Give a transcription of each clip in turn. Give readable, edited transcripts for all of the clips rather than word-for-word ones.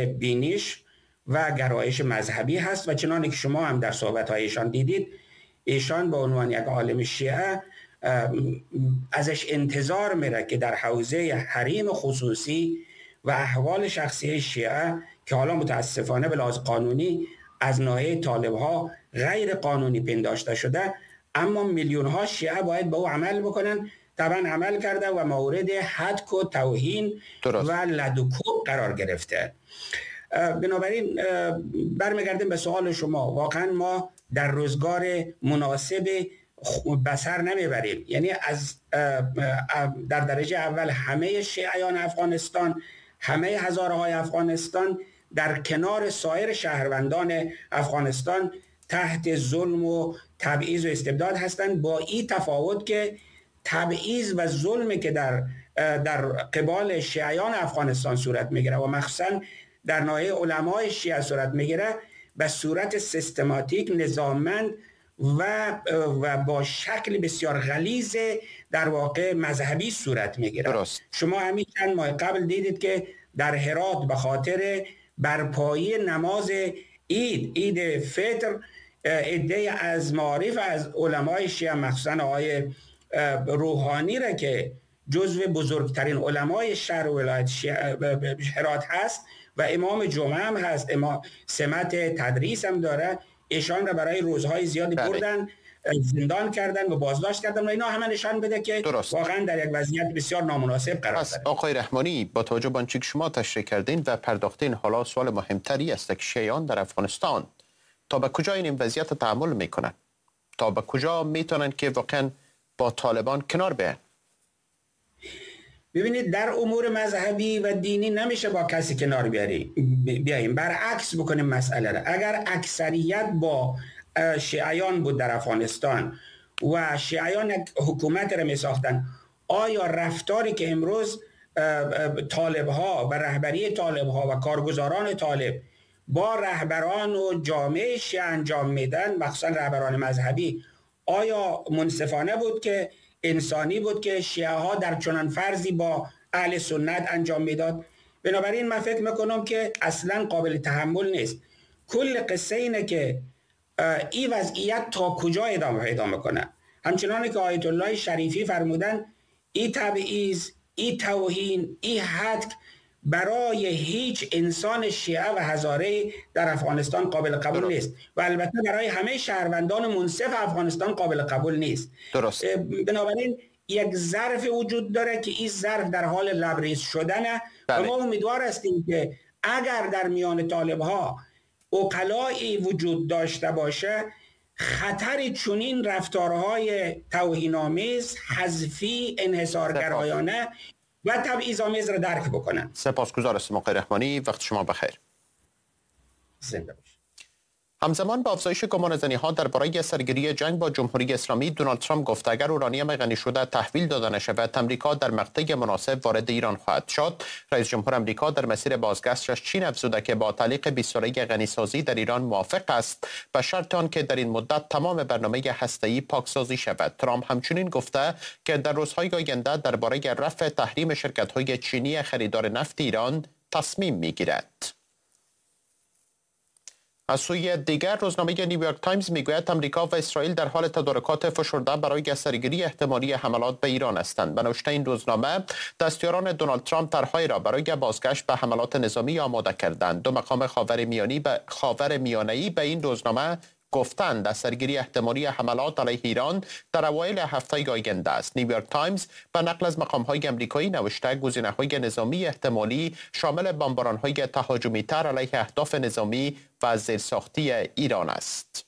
بینیش و گرایش مذهبی هست و چنانکه که شما هم در صحبت‌هایشان دیدید، ایشان به عنوان یک عالم شیعه ازش انتظار میره که در حوزه حریم خصوصی و احوال شخصی شیعه که حالا متاسفانه به لحاظ قانونی از ناحیه طالب‌ها غیر قانونی پنداشته شده، اما میلیون ها شیعه باید به او عمل بکنن. طبعا عمل کرده و مورد حدک و توهین و لدوکوب قرار گرفته. بنابراین برمیگردیم به سوال شما. واقعا ما در روزگار مناسب بسر نمیبریم، یعنی از در درجه اول همه شیعیان افغانستان، همه هزارهای افغانستان در کنار سایر شهروندان افغانستان تحت ظلم و تبعیض و استبداد هستند، با این تفاوت که تبعیض و ظلمی که در قبال شیعیان افغانستان صورت میگیره و مخصوصا در ناحیه علمای شیعه صورت میگیره به صورت سیستماتیک، نظاممند و با شکل بسیار غلیظ در واقع مذهبی صورت میگیره. شما همین چند ماه قبل دیدید که در هرات به خاطر برپایی نماز عید فطر عده از معارف از علمای شیعه مخصوصا آقای روحانی را که جزو بزرگترین علمای شهر و ولایت هرات هست و امام جمعه هم هست، سمت تدریس هم داره، ایشان را برای روزهای زیادی بردن، زندان کردن و بازداشت کردن و اینا همه نشان بده که واقعا در یک وضعیت بسیار نامناسب قرار داره. آقای رحمانی، با توجه به آنچه که شما تشریح کردین و پرداختین، حالا سوال مهمتری است که شیعیان در افغانستان تا به کجا این وضعیت تحمل میکنن؟ تا به کجا میتونن که واقعا با طالبان کنار بیان؟ ببینید، در امور مذهبی و دینی نمیشه با کسی کنار بیاییم، برعکس بکنیم مسئله را. اگر اکثریت با شیعیان بود در افغانستان و شیعیان حکومت را می ساختن، آیا رفتاری که امروز طالب‌ها و رهبری طالب‌ها و کارگزاران طالب با رهبران و جامعه شیعه انجام میدن، مخصوصا رهبران مذهبی، آیا منصفانه بود، که انسانی بود که شیعه ها در چنان فرضی با اهل سنت انجام میداد؟ بنابراین من فکر میکنم که اصلا قابل تحمل نیست. کل قصه اینه که این وضعیت تا کجا ادامه پیدا میکنه. همچنان که آیت الله شریفی فرمودن، این تبعیض، این توهین، این حد برای هیچ انسان شیعه و هزاره در افغانستان قابل قبول نیست و البته برای همه شهروندان منصف افغانستان قابل قبول نیست. بنابراین یک ظرف وجود داره که این ظرف در حال لبریز شدنه و ما امیدوار هستیم که اگر در میان طالب‌ها عقلایی وجود داشته باشه، خطر چنین رفتارهای توهین‌آمیز، حذفی، انحصارگرایانه و تبعیض‌آمیز را درک بکنن. سپاسگزار هستم آقای رحمانی، وقت شما بخیر. زنده باشید. همزمان با افزایش گمانه‌زنی‌ها درباره سرگیری جنگ با جمهوری اسلامی، دونالد ترامپ گفت اگر اورانیم غنی شده تحویل داده نشود، امریکا در مقطع مناسب وارد ایران خواهد شد. رئیس جمهور امریکا در مسیر بازگشتش چین افزوده که با تعلیق 20 ساله غنیسازی در ایران موافق است، به شرط آنکه در این مدت تمام برنامه هسته‌ای پاکسازی شود. ترامپ همچنین گفته که در روزهای آینده درباره رفع تحریم شرکت‌های چینی خریدار نفت ایران تصمیم می‌گیرد. از سوی دیگر روزنامه نیویورک تایمز میگوید امریکا و اسرائیل در حال تدارکات فشرده برای سرگیری احتمالی حملات به ایران هستند. به نوشته این روزنامه، دستیاران دونالد ترامپ طرحهایی را برای بازگشت به حملات نظامی آماده کردند. دو مقام خاورمیانه‌ای به این روزنامه گفتند از سرگیری احتمالی حملات علیه ایران در اوایل هفته آینده است. نیویورک تایمز به نقل از مقام‌های آمریکایی نوشته گزینه‌های نظامی احتمالی شامل بمباران‌های تهاجمی‌تر علیه اهداف نظامی و زیرساختی ایران است.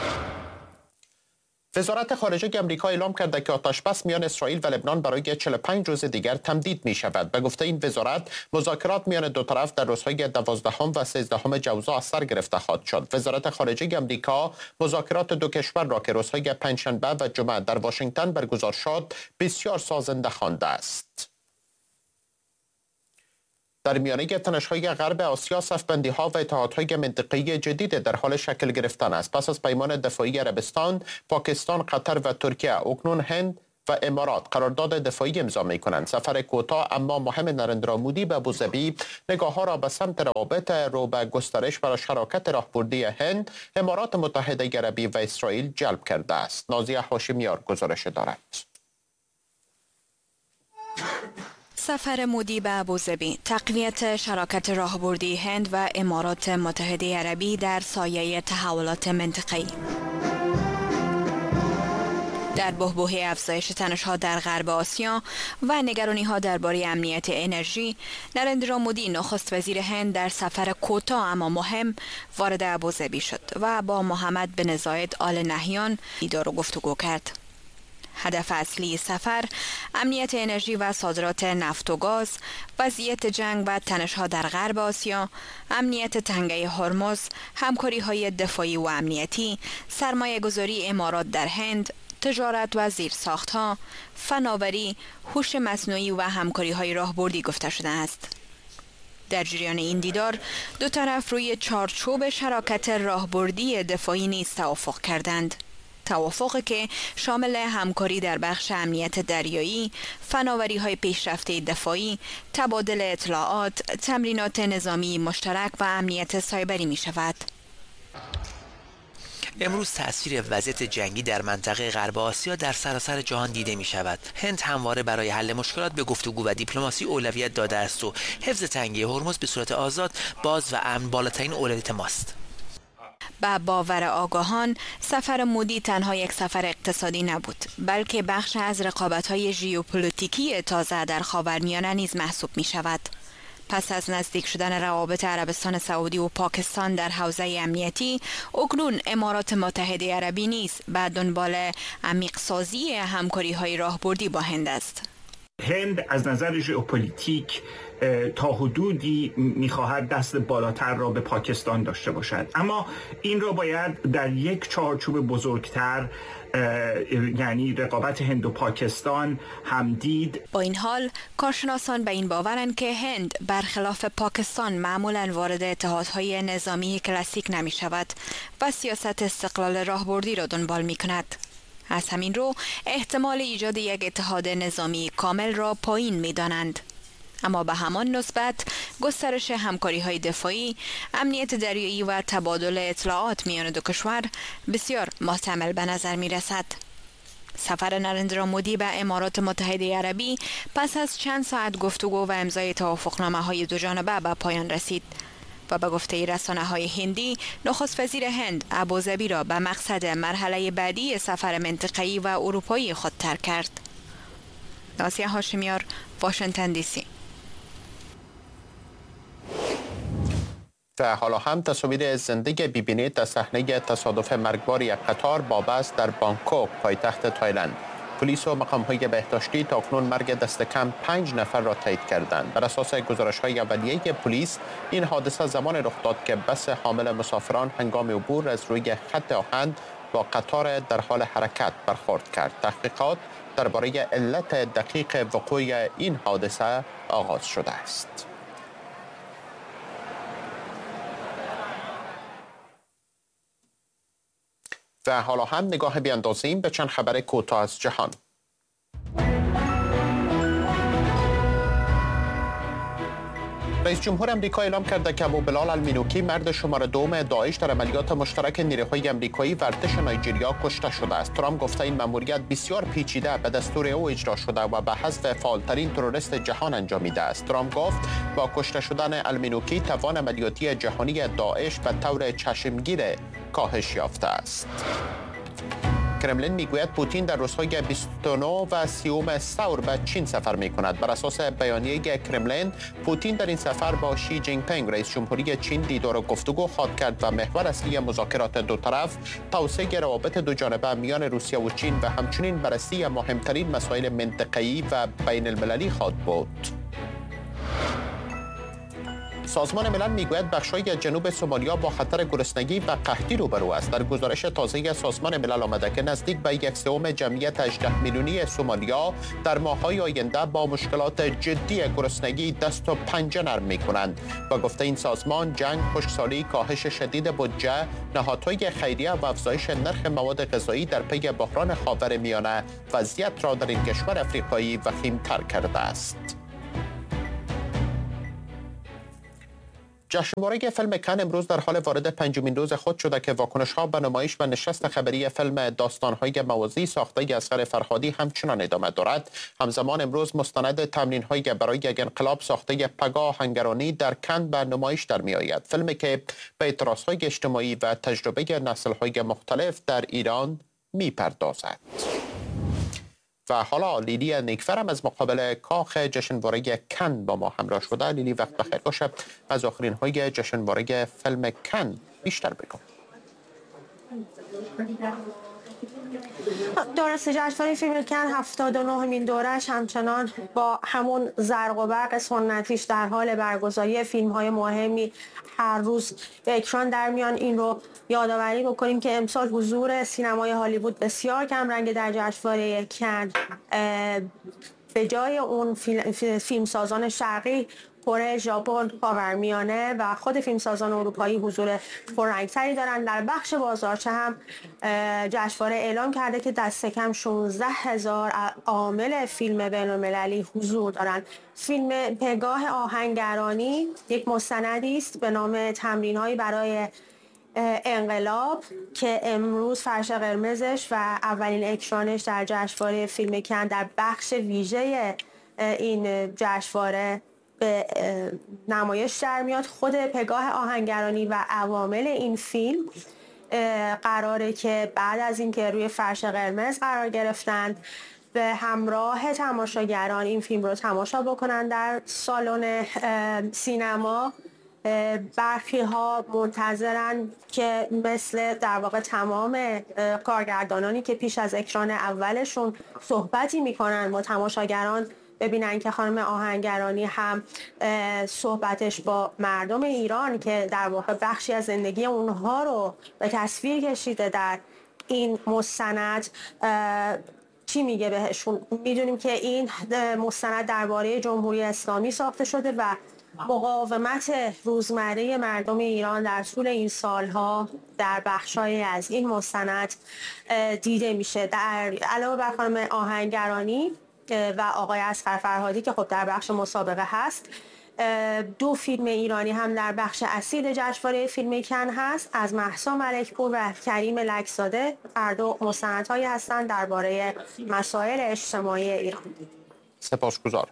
وزارت خارجه آمریکا اعلام کرده که آتشبس میان اسرائیل و لبنان برای 45 روز دیگر تمدید می شود. به گفته این وزارت، مذاکرات میان دو طرف در روزهای 12 و 13 ژوئن از سر گرفته خواهد شد. وزارت خارجه آمریکا مذاکرات دو کشور را که روزهای پنجشنبه و جمعه در واشنگتن برگزار شد بسیار سازنده خوانده است. در میانه تنش‌های غرب آسیا، صف‌بندی‌ها و اتحادهای منطقه‌ای جدید در حال شکل گرفتن است. پس از پیمان دفاعی عربستان، پاکستان، قطر و ترکیه، اکنون هند و امارات قرارداد دفاعی امضا می‌کنند. سفر کوتاه اما مهم نریندرا مودی به ابوظبی نگاه‌ها را به سمت روابط رو به گسترش برای شراکت راهبردی هند، امارات متحده عربی و اسرائیل جلب کرده است. نازیه هاشمیار گزارش دارد. سفر مودی به ابوظبی، تقویت شراکت راهبردی هند و امارات متحده عربی در سایه تحولات منطقه‌ای. در بحبوحه افزایش تنش‌ها در غرب آسیا و نگرانی‌ها درباره امنیت انرژی، نریندرا مودی نخست وزیر هند در سفر کوتاه اما مهم وارد ابوظبی شد و با محمد بن زاید آل نهیان دیدار و گفتگو کرد. هدف اصلی سفر امنیت انرژی و صادرات نفت و گاز، وضعیت جنگ و تنش‌ها در غرب آسیا، امنیت تنگه هرمز، همکاری‌های دفاعی و امنیتی، سرمایه‌گذاری امارات در هند، تجارت و زیرساخت‌ها، فناوری، هوش مصنوعی و همکاری‌های راهبردی گفته شده است. در جریان این دیدار دو طرف روی چارچوب شراکت راهبردی دفاعی نیز توافق کردند. توافقی که شامل همکاری در بخش امنیت دریایی، فناوری‌های پیشرفته دفاعی، تبادل اطلاعات، تمرینات نظامی مشترک و امنیت سایبری می شود. امروز تأثیر وضعیت جنگی در منطقه غرب آسیا در سراسر جهان دیده می شود. هند همواره برای حل مشکلات به گفتگو و دیپلماسی اولویت داده است و حفظ تنگه هرمز به صورت آزاد، باز و امن بالاترین اولویت ماست. با باور آگاهان، سفر مودی تنها یک سفر اقتصادی نبود، بلکه بخش از رقابت‌های ژئوپلیتیکی تازه در خاورمیانه نیز محسوب می شود. پس از نزدیک شدن روابط عربستان سعودی و پاکستان در حوزه امنیتی، اکنون امارات متحده عربی نیز به دنبال عمیق‌سازی همکاری‌های راهبردی با هند است. هند از نظر ژئوپلیتیک تا حدودی می‌خواهد دست بالاتر را به پاکستان داشته باشد، اما این را باید در یک چارچوب بزرگتر، یعنی رقابت هند و پاکستان هم دید. با این حال کارشناسان به این باورند که هند برخلاف پاکستان معمولاً وارد اتحادهای نظامی کلاسیک نمی شود و سیاست استقلال راهبردی را دنبال می کند. از همین رو احتمال ایجاد یک اتحاد نظامی کامل را پایین می دانند. اما به همان نسبت گسترش همکاری‌های دفاعی، امنیت دریایی و تبادل اطلاعات میان دو کشور بسیار محتمل به نظر می رسد. سفر نریندرا مودی به امارات متحده عربی پس از چند ساعت گفتگو و امضای توافقنامه‌های دوجانبه به پایان رسید و به گفته رسانه‌های هندی، نخست وزیر هند ابوظبی را به مقصد مرحله بعدی سفر منطقه‌ای و اروپایی خود ترک کرد. نازیه هاشمیار، واشنگتن دی سی. و حالا هم تصاویر زنده ببینید در صحنه تصادف مرگبار یک قطار با بس در بانکوک پایتخت تایلند. پلیس و مقام‌های بهداشتی تاکنون مرگ دست کم 5 نفر را تایید کردند. بر اساس گزارش‌های اولیه پلیس، این حادثه زمان رخ داد که بس حامل مسافران هنگام عبور از روی خط آهن با قطار در حال حرکت برخورد کرد. تحقیقات درباره علت دقیق وقوع این حادثه آغاز شده است. و حالا هم نگاه بیاندازیم به چند خبر کوتاه از جهان. رئیس جمهور امریکا اعلام کرده که ابو بلال المینوکی، مرد شماره 2 داعش، در عملیات مشترک نیروهای امریکایی و ارتش نایجریا کشته شده است. ترامپ گفته این مأموریت بسیار پیچیده به دستور او اجرا شده و به حذف فعالترین تروریست جهان انجامیده است. ترامپ گفت با کشته شدن المینوکی توان عملیاتی جهانی داعش به طور چشمگیر کاهش یافته است. کرملین میگوید پوتین در روزهای 29 و 30 ثور به چین سفر میکند. بر اساس بیانیه کرملین، پوتین در این سفر با شی جین پینگ رئیس جمهوری چین دیدار و گفتگو خواهد کرد و محور اصلی مذاکرات دو طرف توسعه روابط دوجانبه میان روسیه و چین و همچنین بررسی مهمترین مسائل منطقه‌ای و بین المللی خواهد بود. سازمان ملل میگوید بخش‌های جنوب سومالیا با خطر گرسنگی و قحطی روبرو است. در گزارش تازه سازمان ملل آمده که نزدیک به 1/3 جمعیت 18 میلیونی سومالیا در ماه‌های آینده با مشکلات جدی گرسنگی دست و پنجه نرم می‌کنند. با گفته این سازمان، جنگ، خشکسالی، کاهش شدید بودجه، نهادهای خیریه و افزایش نرخ مواد غذایی در پی بحران خاورمیانه وضعیت را در این کشور افریقایی وخیم‌تر کرده است. جشنواره فیلم کن امروز در حال وارد 5مین روز خود شده که واکنش‌ها به نمایش و نشست خبری فیلم داستان‌های موازی ساخته اصغر فرهادی همچنان ادامه دارد. همزمان امروز مستند تمرین‌های برای یک انقلاب ساخته پگاه آهنگرانی در کن به نمایش در می‌آید. فیلمی که به اعتراض‌های اجتماعی و تجربه نسل‌های مختلف در ایران می‌پردازد. و حالا لیلی نیکفرم از مقابل کاخ جشنواره کن با ما همراه شده. لیلی وقت بخیر باشه. از آخرین های جشنواره فیلم کن بیشتر بگو. درسته، جشنواره فیلم کن 79مین دورش همچنان با همون زرق و برق سنتیش در حال برگزاری فیلم‌های مهمی هر روز به اکران در میان. این رو یادآوری بکنیم که امسال حضور سینمای هالیوود بسیار کم رنگ در جشنواره کن. به جای اون فیلمسازان شرقی، کره، ژاپن، خاورمیانه و خود فیلمسازان اروپایی حضور پررنگتری دارند. در بخش بازارچه هم جشنواره اعلام کرده که دست کم 16,000 عامل فیلم بین‌المللی حضور دارند. فیلم پگاه آهنگرانی یک مستندی است به نام تمرین‌هایی برای انقلاب که امروز فرش قرمزش و اولین اکرانش در جشنواره فیلم کن در بخش ویژه این جشنواره به نمایش در میاد. خود پگاه آهنگرانی و عوامل این فیلم قراره که بعد از اینکه روی فرش قرمز قرار گرفتند به همراه تماشاگران این فیلم رو تماشا بکنن در سالن سینما. برخی ها منتظرن که مثل در واقع تمام کارگردانانی که پیش از اکران اولشون صحبتی میکنن با تماشاگران ببینن که خانم آهنگرانی هم صحبتش با مردم ایران که در واقع بخشی از زندگی اونها رو به تصویر کشیده در این مستند چی میگه بهشون. میدونیم که این مستند درباره جمهوری اسلامی ساخته شده و مقاومت روزمره مردم ایران در طول این سالها در بخشای از این مستند دیده میشه. در علاوه بر خانم آهنگرانی و آقای اصغر فرهادی که خب در بخش مسابقه هست، 2 فیلم ایرانی هم در بخش اصیل جشنواره فیلم کن هست، از مهسا ملک‌پور و کریم لک‌زاده. هر دو مستندهایی هستند درباره مسائل اجتماعی ایران. سپاسگزار.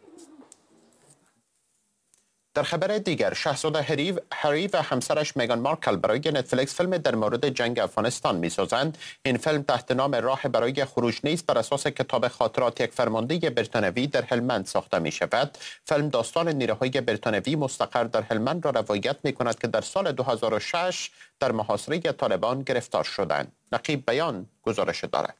در خبر دیگر، شاهزاده هری و همسرش میگان مارکل برای نتفلیکس فیلم در مورد جنگ افغانستان می‌سازند. این فیلم تحت نام راه برای خروج نیست بر اساس کتاب خاطرات یک فرمانده بریتانوی در هلمند ساخته می‌شود. فیلم داستان نیروهای بریتانوی مستقر در هلمند را روایت می‌کند که در سال 2006 در محاصره طالبان گرفتار شدند. نقیب بیان گزارش دارد.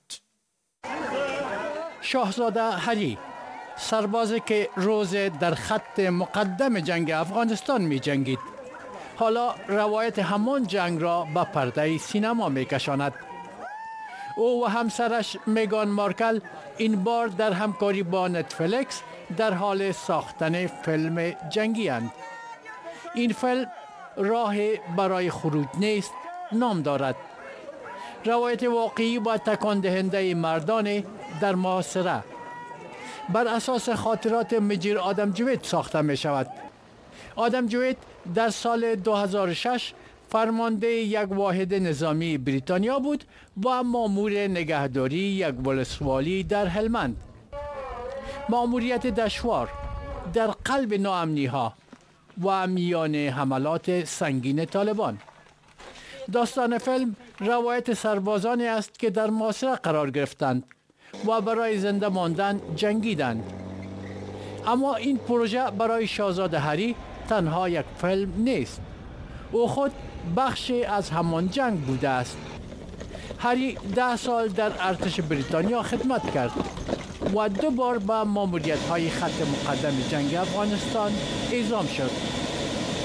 شاهزاده هری، سربازی که روز در خط مقدم جنگ افغانستان می جنگید، حالا روایت همان جنگ را به پرده سینما می کشاند. او و همسرش میگان مارکل این بار در همکاری با نتفلیکس در حال ساختن فیلم جنگی اند. این فیلم راه برای خروج نیست نام دارد. روایت واقعی و تکان دهنده مردان در محاصره بر اساس خاطرات مجیر آدم جوید ساخته می شود. آدم جوید در سال 2006 فرمانده یک واحد نظامی بریتانیا بود و مامور نگهداری یک ولسوالی در هلمند. ماموریت دشوار در قلب ناامنی ها و میان حملات سنگین طالبان. داستان فیلم روایت سربازانی است که در محاصره قرار گرفتند و برای زنده ماندن جنگیدند. اما این پروژه برای شاهزاده هری تنها یک فیلم نیست. او خود بخشی از همان جنگ بوده است. هری 10 سال در ارتش بریتانیا خدمت کرد و 2 بار به ماموریت‌های خط مقدم جنگ افغانستان اعزام شد.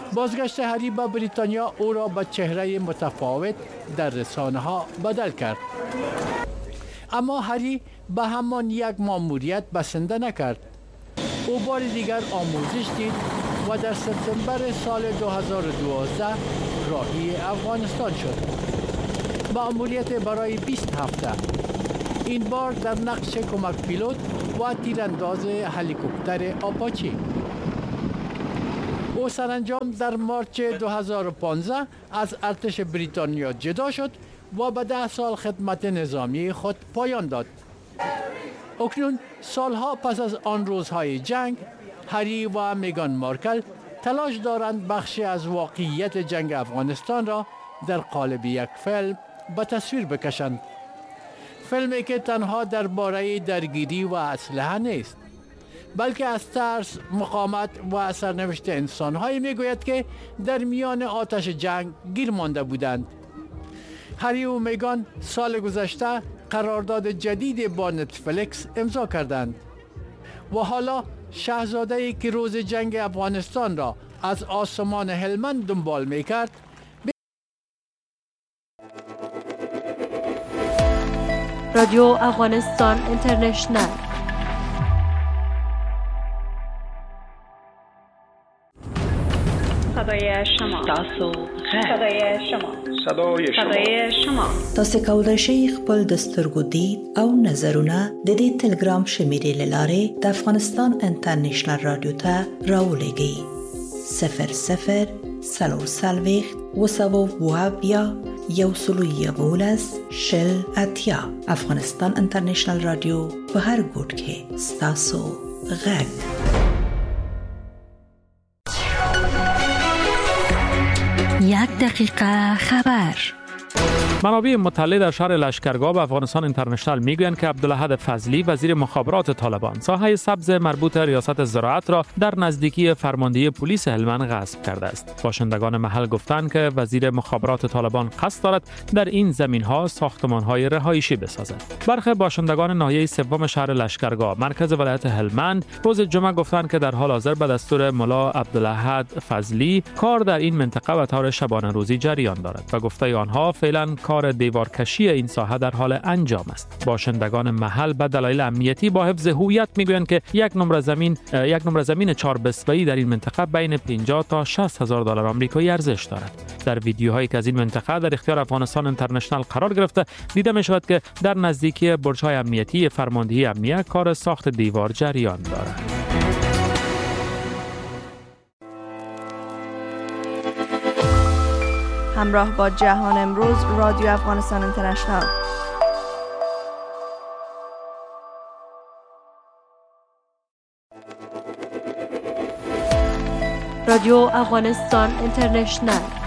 بازگشت هری به بریتانیا او را به چهره متفاوت در رسانه‌ها بدل کرد. اما هری به همان یک ماموریت بسنده نکرد. او بار دیگر آموزش دید و در سپتامبر سال 2012 راهی افغانستان شد. ماموریت برای 20 هفته. این بار در نقش کمک پیلوت و تیرانداز هلیکوپتر آپاچی. او سرانجام در مارچ 2015 از ارتش بریتانیا جدا شد و به 10 سال خدمت نظامی خود پایان داد. اکنون سالها پس از آن روزهای جنگ، هری و میگان مارکل تلاش دارند بخشی از واقعیت جنگ افغانستان را در قالب یک فیلم به تصویر بکشند. فیلمی که تنها درباره درگیری و اسلحه نیست، بلکه از ترس، مقاومت و سرنوشت انسان‌هایی میگوید که در میان آتش جنگ گیر مانده بودند. هری و میگان سال گذشته قرارداد جدید با نتفلیکس امضا کردند و حالا شاهزاده‌ای که روز جنگ افغانستان را از آسمان هلمند دنبال میکرد رادیو افغانستان اینترنشنل. صدای شما. صدای شما. تاسو کولای شئ خپل د سترګو دید او نظرونه د دې ټلګرام شمیرې له لارې د افغانستان انټرنیشنل رادیو ته راولېږئ. 00 وسوابیا یوسلویابولس شل اتیا. افغانستان انټرنیشنل رادیو په هر ګوټ کې ستاسو غږ. یک دقیقه خبر. منابع مطلع در شهر لشکرگاه به افغانستان اینترنشنال میگویند که عبدالاحد فضلی وزیر مخابرات طالبان ساحه سبز مربوط ریاست زراعت را در نزدیکی فرماندهی پلیس هلمند غصب کرده است. باشندگان محل گفتند که وزیر مخابرات طالبان قصد دارد در این زمین‌ها ساختمان‌های رهایشی بسازد. برخی باشندگان ناحیه سوم شهر لشکرگاه مرکز ولایت هلمند روز جمعه گفتند که در حال حاضر به دستور ملا عبدالاحد فضلی کار در این منطقه به طور شبانه روزی جریان دارد و گفته آنها فعلا کار دیوارکشی این ساحه در حال انجام است. باشندگان محل به دلایل امنیتی با حفظ هویت میگویند که یک نمره زمین 4 بسبه‌ای در این منطقه بین 50 تا 60 هزار دلار آمریکایی ارزش دارد. در ویدیوهایی که از این منطقه در اختیار افغانستان اینترنشنال قرار گرفته دیده می شود که در نزدیکی برج‌های امنیتی فرماندهی امنیت کار ساخت دیوار جریان دارد. همراه با جهان امروز رادیو افغانستان اینترنشنال. رادیو افغانستان اینترنشنال